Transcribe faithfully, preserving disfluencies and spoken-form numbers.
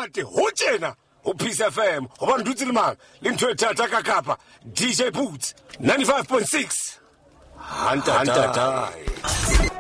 Kanti hotshena uPeace F M obantu utsilima lintwe tata kakapa D J Boots ninety-five point six Hanta Hanta